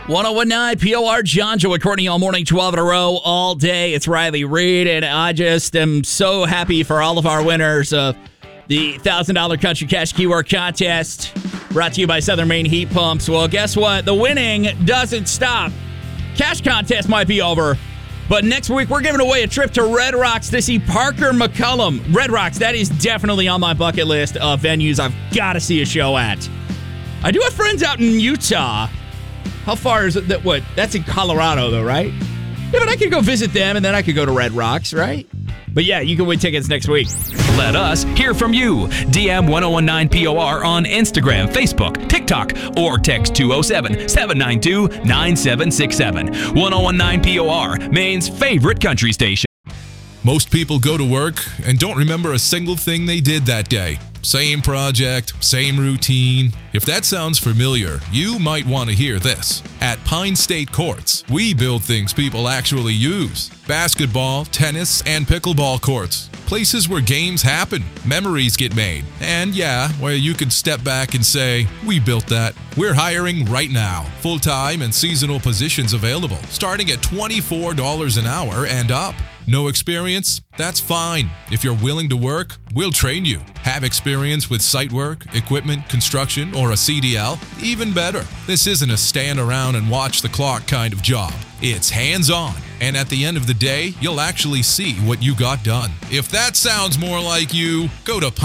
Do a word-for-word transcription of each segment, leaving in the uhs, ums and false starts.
one oh one nine P O R, John, Joe, and Courtney all morning, twelve in a row, all day. It's Riley Reed, and I just am so happy for all of our winners of the one thousand dollars Country Cash Keyword Contest, brought to you by Southern Maine Heat Pumps. Well, guess what? The winning doesn't stop. Cash contest might be over, but next week we're giving away a trip to Red Rocks to see Parker McCullum. Red Rocks, that is definitely on my bucket list of venues I've got to see a show at. I do have friends out in Utah. How far is it? That what? That's in Colorado, though, right? Yeah, but I could go visit them, and then I could go to Red Rocks, right? But yeah, you can win tickets next week. Let us hear from you. D M ten nineteen P O R on Instagram, Facebook, TikTok, or text two oh seven, seven nine two, nine seven six seven. ten nineteen P O R, Maine's favorite country station. Most people go to work and don't remember a single thing they did that day. Same project, same routine. If that sounds familiar, you might want to hear this. At Pine State Courts, we build things people actually use. Basketball, tennis, and pickleball courts. Places where games happen, memories get made, and yeah, where you can step back and say, we built that. We're hiring right now. Full-time and seasonal positions available, starting at twenty-four dollars an hour and up. No experience? That's fine. If you're willing to work, we'll train you. Have experience with site work, equipment, construction, or a C D L? Even better. This isn't a stand around and watch the clock kind of job. It's hands-on. And at the end of the day, you'll actually see what you got done. If that sounds more like you, go to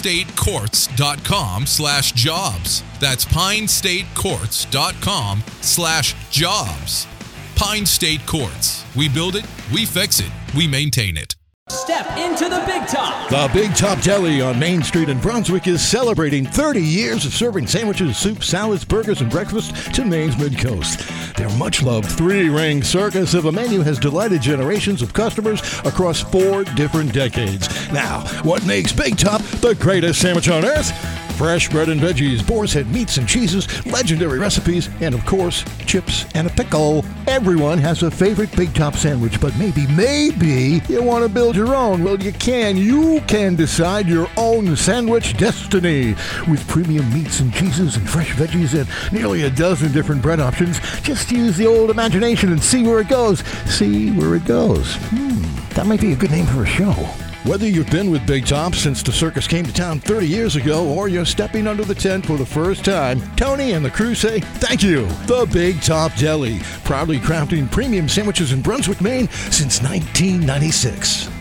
pinestatecourts.com slash jobs. That's pinestatecourts.com slash jobs. Pine State Courts. We build it, we fix it, we maintain it. Step into the Big Top. The Big Top Deli on Main Street in Brunswick is celebrating thirty years of serving sandwiches, soup, salads, burgers, and breakfast to Maine's Mid-Coast. Their much-loved three-ring circus of a menu has delighted generations of customers across four different decades. Now, what makes Big Top the greatest sandwich on earth? Fresh bread and veggies, boar's head meats and cheeses, legendary recipes, and of course, chips and a pickle. Everyone has a favorite Big Top sandwich, but maybe, maybe you want to build your own. Well, you can. You can decide your own sandwich destiny. With premium meats and cheeses and fresh veggies and nearly a dozen different bread options, just use the old imagination and see where it goes. See where it goes. Hmm, that might be a good name for a show. Whether you've been with Big Top since the circus came to town thirty years ago or you're stepping under the tent for the first time, Tony and the crew say thank you. The Big Top Deli, proudly crafting premium sandwiches in Brunswick, Maine since nineteen ninety-six.